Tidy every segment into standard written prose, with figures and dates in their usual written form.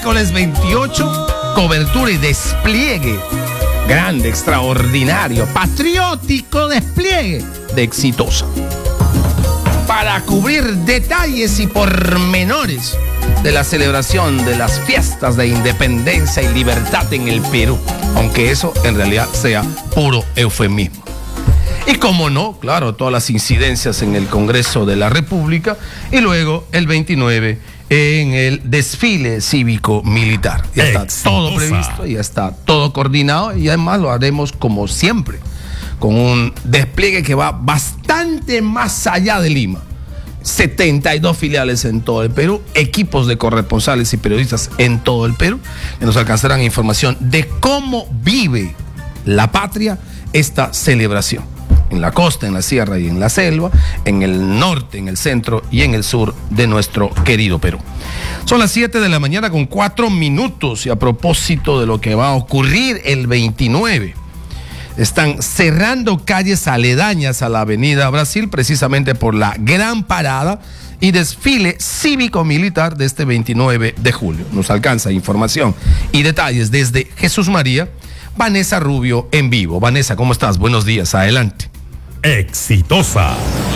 miércoles 28, cobertura y despliegue grande, extraordinario, patriótico despliegue de Exitosa, para cubrir detalles y pormenores de la celebración de las fiestas de independencia y libertad en el Perú, aunque eso en realidad sea puro eufemismo. Y como no, claro, todas las incidencias en el Congreso de la República y luego el 29 en el desfile cívico-militar. Ya está todo previsto, ya está todo coordinado y además lo haremos como siempre, con un despliegue que va bastante más allá de Lima. 72 filiales en todo el Perú, equipos de corresponsales y periodistas en todo el Perú, que nos alcanzarán información de cómo vive la patria esta celebración. En la costa, en la sierra y en la selva, en el norte, en el centro y en el sur de nuestro querido Perú. Son las 7 de la mañana con 4 minutos y a propósito de lo que va a ocurrir el 29, están cerrando calles aledañas a la Avenida Brasil precisamente por la gran parada y desfile cívico-militar de este 29 de julio. Nos alcanza información y detalles desde Jesús María, Vanessa Rubio en vivo. Vanessa, ¿cómo estás? Buenos días, adelante. Exitosa.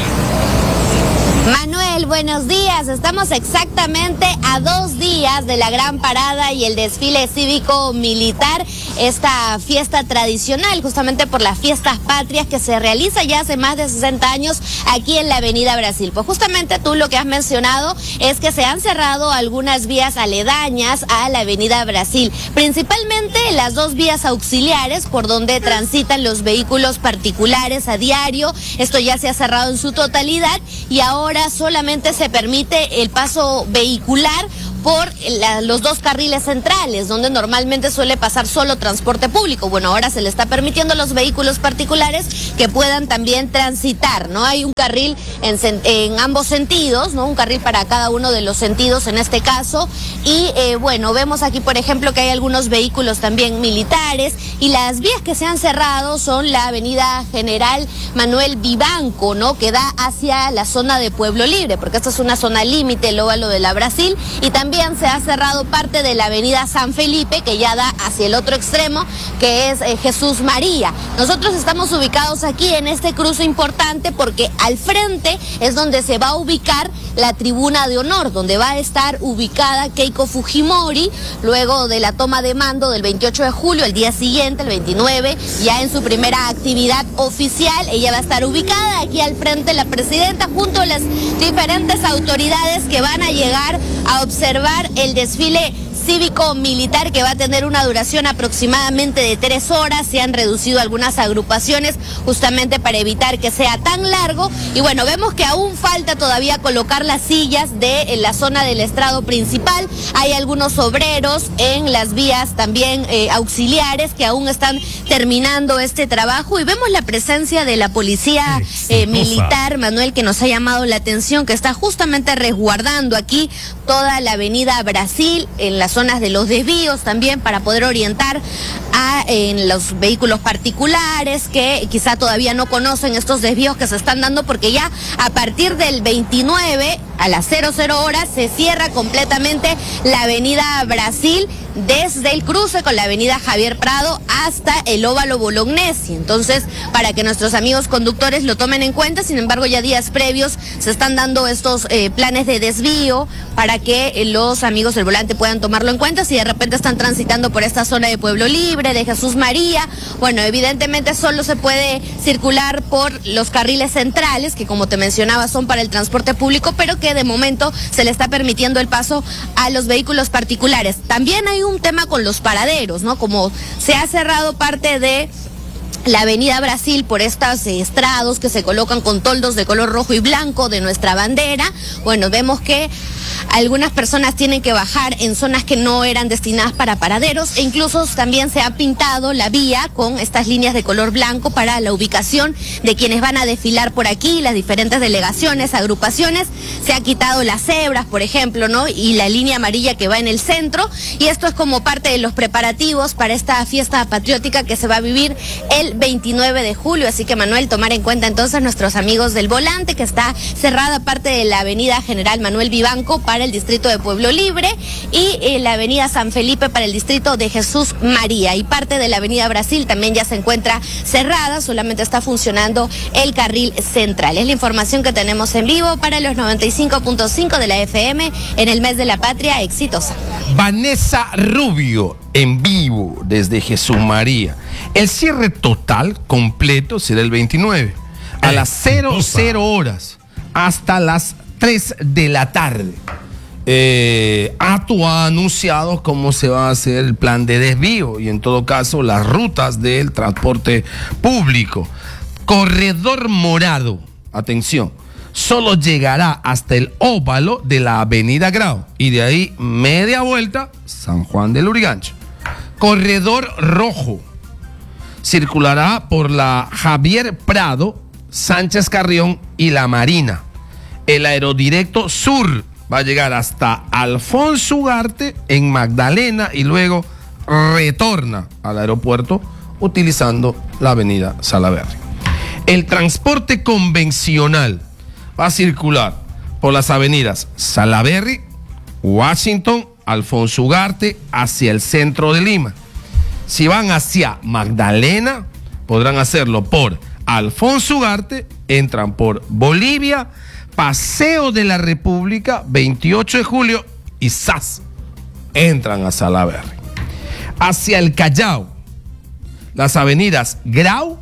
Manuel, buenos días. Estamos exactamente a 2 días de la gran parada y el desfile cívico-militar, esta fiesta tradicional, justamente por las fiestas patrias que se realiza ya hace más de 60 años aquí en la Avenida Brasil. Pues justamente tú lo que has mencionado es que se han cerrado algunas vías aledañas a la Avenida Brasil, principalmente las 2 vías auxiliares por donde transitan los vehículos particulares a diario. Esto ya se ha cerrado en su totalidad y ahora solamente se permite el paso vehicular por los 2 carriles centrales, donde normalmente suele pasar solo transporte público. Bueno, ahora se le está permitiendo a los vehículos particulares que puedan también transitar, ¿no? Hay un carril en ambos sentidos, ¿no? Un carril para cada uno de los sentidos en este caso. Y bueno, vemos aquí, por ejemplo, que hay algunos vehículos también militares y las vías que se han cerrado son la Avenida General Manuel Vivanco, ¿no? Que da hacia la zona de Pueblo Libre, porque esta es una zona límite, el óvalo de la Brasil, y también se ha cerrado parte de la Avenida San Felipe, que ya da hacia el otro extremo, que es Jesús María. Nosotros estamos ubicados aquí en este cruce importante porque al frente es donde se va a ubicar la tribuna de honor, donde va a estar ubicada Keiko Fujimori, luego de la toma de mando del 28 de julio, el día siguiente, el 29, ya en su primera actividad oficial. Ella va a estar ubicada aquí al frente, la presidenta, junto a las diferentes autoridades que van a llegar a observar el desfile cívico-militar, que va a tener una duración aproximadamente de 3 horas. Se han reducido algunas agrupaciones justamente para evitar que sea tan largo. Y bueno, vemos que aún falta todavía colocar las sillas de la zona del estrado principal. Hay algunos obreros en las vías también auxiliares que aún están terminando este trabajo. Y vemos la presencia de la policía militar, Manuel, que nos ha llamado la atención, que está justamente resguardando aquí toda la Avenida Brasil, en las zonas de los desvíos también, para poder orientar en los vehículos particulares que quizá todavía no conocen estos desvíos que se están dando, porque ya a partir del 29 a las 00 horas se cierra completamente la Avenida Brasil desde el cruce con la Avenida Javier Prado hasta el óvalo Bolognesi. Entonces, para que nuestros amigos conductores lo tomen en cuenta, sin embargo, ya días previos se están dando estos planes de desvío para que los amigos del volante puedan tomarlo en cuenta. Si de repente están transitando por esta zona de Pueblo Libre, de Jesús María, bueno, evidentemente solo se puede circular por los carriles centrales, que como te mencionaba son para el transporte público, pero que de momento se le está permitiendo el paso a los vehículos particulares. También hay un tema con los paraderos, ¿no? Como se ha cerrado parte de la Avenida Brasil por estos estrados que se colocan con toldos de color rojo y blanco de nuestra bandera, bueno, vemos que algunas personas tienen que bajar en zonas que no eran destinadas para paraderos, e incluso también se ha pintado la vía con estas líneas de color blanco para la ubicación de quienes van a desfilar por aquí, las diferentes delegaciones, agrupaciones. Se ha quitado las cebras, por ejemplo, ¿no? Y la línea amarilla que va en el centro, y esto es como parte de los preparativos para esta fiesta patriótica que se va a vivir el el 29 de julio. Así que, Manuel, tomar en cuenta entonces nuestros amigos del volante, que está cerrada parte de la avenida General Manuel Vivanco para el distrito de Pueblo Libre y la avenida San Felipe para el distrito de Jesús María. Y parte de la avenida Brasil también ya se encuentra cerrada, solamente está funcionando el carril central. Es la información que tenemos en vivo para los 95.5 de la FM en el mes de la patria. Exitosa. Vanessa Rubio en vivo desde Jesús María. El cierre total completo será el 29 a las 00 horas hasta las 3 de la tarde. ATU ha anunciado cómo se va a hacer el plan de desvío y en todo caso las rutas del transporte público. Corredor morado, atención, solo llegará hasta el óvalo de la avenida Grau y de ahí media vuelta San Juan del Lurigancho. Corredor rojo circulará por la Javier Prado, Sánchez Carrión y La Marina. El aerodirecto sur va a llegar hasta Alfonso Ugarte en Magdalena y luego retorna al aeropuerto utilizando la avenida Salaberry. El transporte convencional va a circular por las avenidas Salaberry, Washington, Alfonso Ugarte hacia el centro de Lima. Si van hacia Magdalena, podrán hacerlo por Alfonso Ugarte, entran por Bolivia, Paseo de la República, 28 de julio y ¡zas! Entran a Salaberry. Hacia el Callao, las avenidas Grau,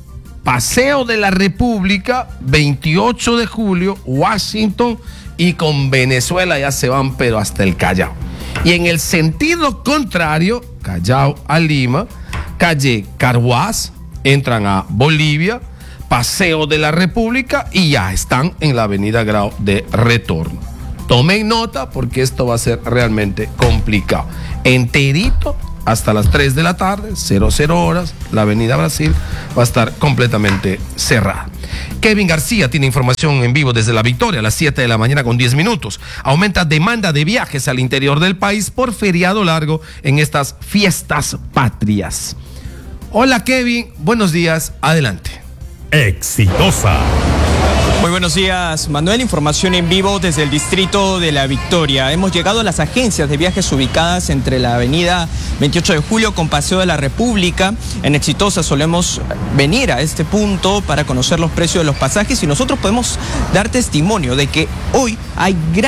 Paseo de la República, 28 de julio, Washington y con Venezuela ya se van pero hasta el Callao. Y en el sentido contrario, Callao a Lima, calle Carhuaz, entran a Bolivia, Paseo de la República y ya están en la avenida Grau de retorno. Tomen nota porque esto va a ser realmente complicado. Enterito hasta las 3 de la tarde, 00 horas, la avenida Brasil va a estar completamente cerrada. Kevin García tiene información en vivo desde La Victoria a las 7 de la mañana con 10 minutos. Aumenta demanda de viajes al interior del país por feriado largo en estas fiestas patrias. Hola Kevin, buenos días, adelante. Exitosa. Muy buenos días, Manuel. Información en vivo desde el distrito de La Victoria. Hemos llegado a las agencias de viajes ubicadas entre la avenida 28 de julio con Paseo de la República. En Exitosa solemos venir a este punto para conocer los precios de los pasajes y nosotros podemos dar testimonio de que hoy hay gran